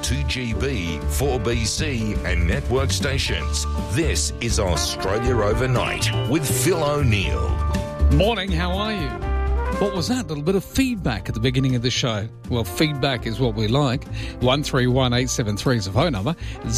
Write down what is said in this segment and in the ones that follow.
2GB, 4BC and network stations. This is Australia Overnight with Phil O'Neill. Morning, how are you? What was that? A little bit of feedback at the beginning of the show. Well, feedback is what we like. 131873 is the phone number.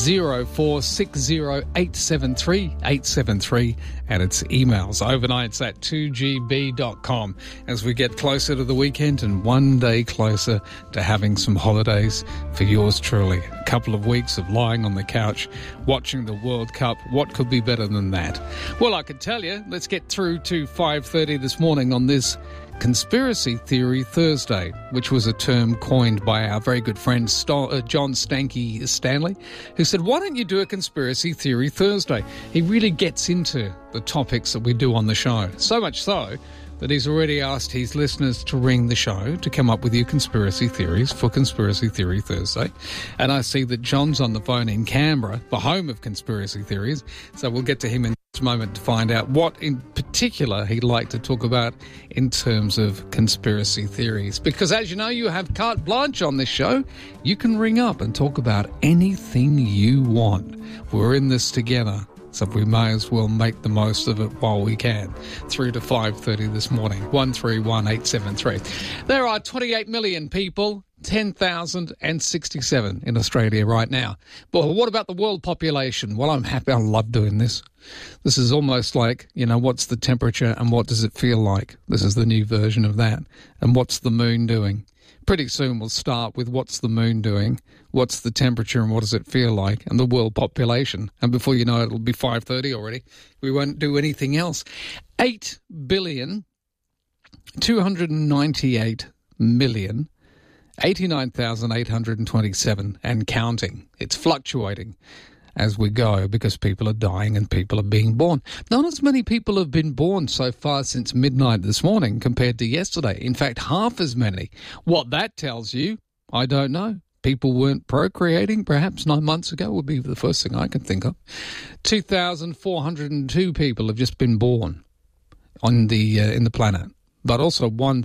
0460873873 and it's emails. Overnights at 2gb.com as we get closer to the weekend and one day closer to having some holidays for yours truly. A couple of weeks of lying on the couch watching the World Cup. What could be better than that? Well, I could tell you. Let's get through to 5:30 this morning on this Conspiracy Theory Thursday, which was a term coined by our very good friend John Stanky Stanley, who said, why don't you do a Conspiracy Theory Thursday? He really gets into the topics that we do on the show. So much so that he's already asked his listeners to ring the show to come up with your conspiracy theories for Conspiracy Theory Thursday. And I see that John's on the phone in Canberra, the home of conspiracy theories, so we'll get to him in this moment to find out what in particular he'd like to talk about in terms of conspiracy theories. Because as you know, you have carte blanche on this show. You can ring up and talk about anything you want. We're in this together, so we may as well make the most of it while we can. Through to 5:30 this morning, 131873. There are 28 million people, 10,067 in Australia right now. Well, what about the world population? Well, I'm happy. I love doing this. This is almost like, what's the temperature and what does it feel like? This is the new version of that. And what's the moon doing? Pretty soon we'll start with what's the moon doing, what's the temperature and what does it feel like, and the world population. And before you know it, it'll be 5:30 already. We won't do anything else. 8,298,089,827 and counting. It's fluctuating as we go because people are dying and people are being born. Not as many people have been born so far since midnight this morning compared to yesterday. In fact, half as many. What that tells you, I don't know. People weren't procreating perhaps 9 months ago would be the first thing I can think of. 2,402 people have just been born on the in the planet. But also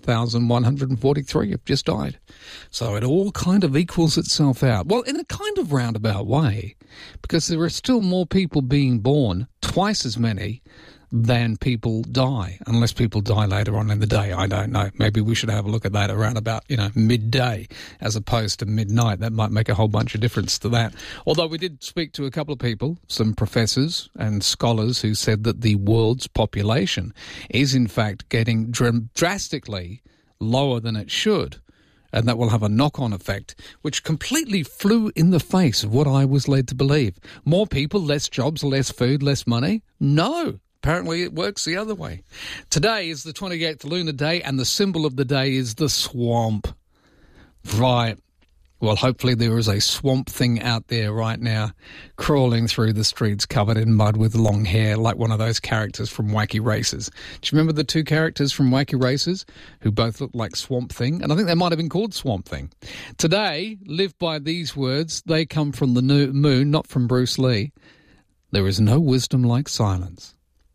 1,143 have just died. So it all kind of equals itself out. Well, in a kind of roundabout way, because there are still more people being born, twice as many, than people die, unless people die later on in the day. I don't know. Maybe we should have a look at that around about, midday as opposed to midnight. That might make a whole bunch of difference to that. Although we did speak to a couple of people, some professors and scholars who said that the world's population is in fact getting drastically lower than it should. And that will have a knock-on effect, which completely flew in the face of what I was led to believe. More people, less jobs, less food, less money? No. Apparently it works the other way. Today is the 28th lunar day, and the symbol of the day is the swamp. Right. Well, hopefully there is a swamp thing out there right now, crawling through the streets covered in mud with long hair, like one of those characters from Wacky Races. Do you remember the two characters from Wacky Races who both looked like Swamp Thing? And I think they might have been called Swamp Thing. Today, live by these words. They come from the moon, not from Bruce Lee. There is no wisdom like silence.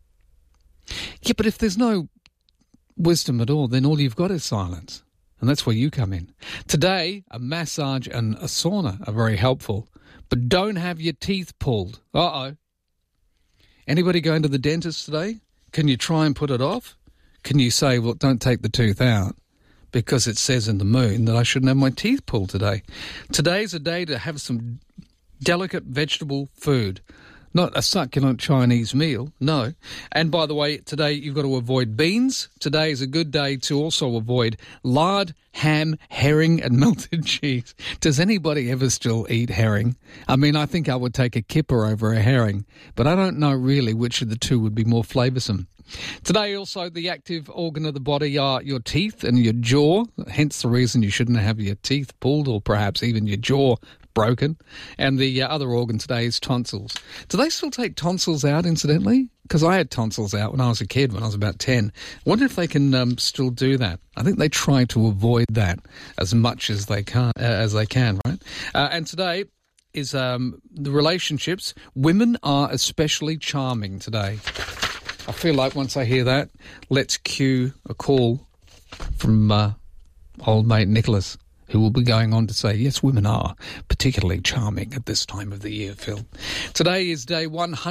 Yeah, but if there's no wisdom at all, then all you've got is silence. And that's where you come in. Today, a massage and a sauna are very helpful. But don't have your teeth pulled. Uh-oh. Anybody going to the dentist today? Can you try and put it off? Can you say, well, don't take the tooth out because it says in the moon that I shouldn't have my teeth pulled today? Today's a day to have some delicate vegetable food. Not a succulent Chinese meal, no. And by the way, today you've got to avoid beans. Today is a good day to also avoid lard, ham, herring and melted cheese. Does anybody ever still eat herring? I mean, I think I would take a kipper over a herring, but I don't know really which of the two would be more flavoursome. Today also the active organ of the body are your teeth and your jaw, hence the reason you shouldn't have your teeth pulled or perhaps even your jaw broken. And the other organ today is tonsils. Do they still take tonsils out, incidentally? Because I had tonsils out when I was a kid, when I was about 10. I wonder if they can still do that. I think they try to avoid that as much as they can, right? And today is the relationships. Women are especially charming today. I feel like once I hear that, let's cue a call from old mate Nicholas, who will be going on to say, yes, women are particularly charming at this time of the year, Phil. Today is day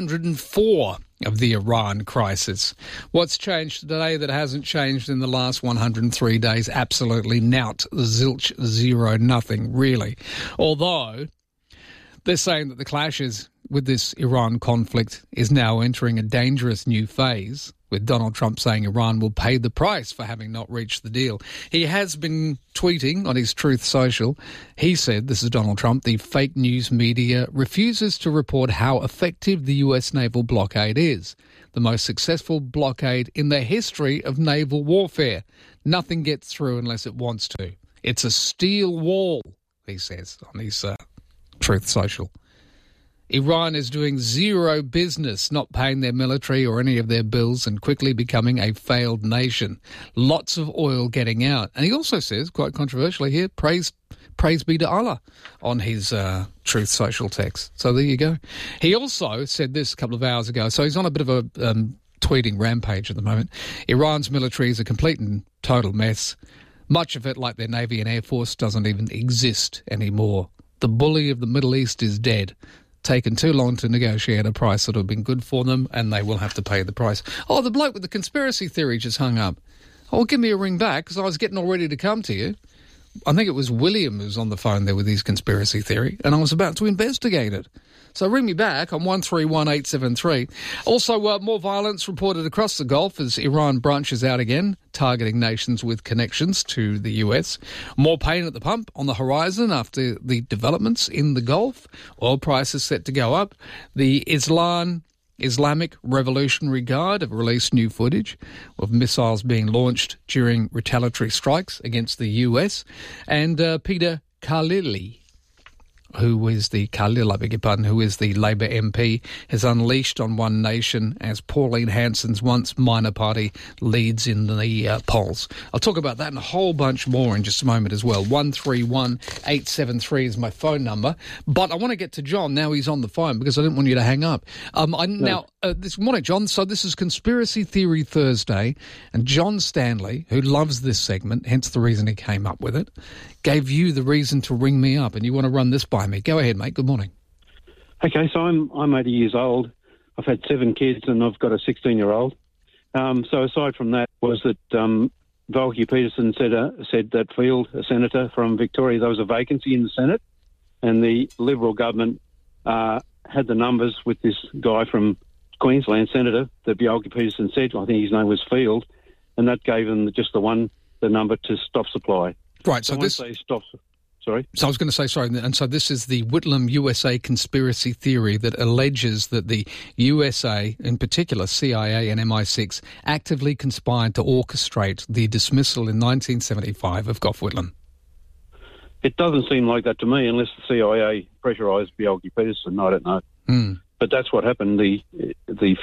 104 of the Iran crisis. What's changed today that hasn't changed in the last 103 days? Absolutely nout, zilch, zero, nothing, really. Although they're saying that the clashes with this Iran conflict is now entering a dangerous new phase, with Donald Trump saying Iran will pay the price for having not reached the deal. He has been tweeting on his Truth Social. He said, this is Donald Trump, the fake news media refuses to report how effective the US naval blockade is, the most successful blockade in the history of naval warfare. Nothing gets through unless it wants to. It's a steel wall, he says on his Truth Social. Iran is doing zero business not paying their military or any of their bills and quickly becoming a failed nation. Lots of oil getting out. And he also says, quite controversially here, praise be to Allah on his Truth Social text. So there you go. He also said this a couple of hours ago. So he's on a bit of a tweeting rampage at the moment. Iran's military is a complete and total mess. Much of it, like their Navy and Air Force, doesn't even exist anymore. The bully of the Middle East is dead. Taken too long to negotiate a price that would have been good for them, and they will have to pay the price. Oh, the bloke with the conspiracy theory just hung up. Oh, give me a ring back, because I was getting all ready to come to you. I think it was William who was on the phone there with his conspiracy theory, and I was about to investigate it. So ring me back on 131873. Also, more violence reported across the Gulf as Iran branches out again, targeting nations with connections to the US. More pain at the pump on the horizon after the developments in the Gulf. Oil prices set to go up. The Islamic Revolutionary Guard have released new footage of missiles being launched during retaliatory strikes against the US. And Peter Khalili, who is the Labour MP, has unleashed on One Nation as Pauline Hanson's once minor party leads in the polls. I'll talk about that and a whole bunch more in just a moment as well. 131873 is my phone number. But I want to get to John now he's on the phone because I didn't want you to hang up. This morning, John, so this is Conspiracy Theory Thursday, and John Stanley, who loves this segment, hence the reason he came up with it, gave you the reason to ring me up, and you want to run this by me. Go ahead, mate. Good morning. Okay, so I'm 80 years old. I've had 7 kids, and I've got a 16-year-old. So aside from that, was that Volker Peterson said that Field, a senator from Victoria, there was a vacancy in the Senate, and the Liberal government had the numbers with this guy from Queensland, senator, that Volker Peterson said. I think his name was Field, and that gave them just the number to stop supply. Right, so this... Sorry? So I was going to say, sorry, and so this is the Whitlam USA conspiracy theory that alleges that the USA, in particular CIA and MI6, actively conspired to orchestrate the dismissal in 1975 of Gough Whitlam. It doesn't seem like that to me, unless the CIA pressurised Volker Peterson. I don't know. But that's what happened. The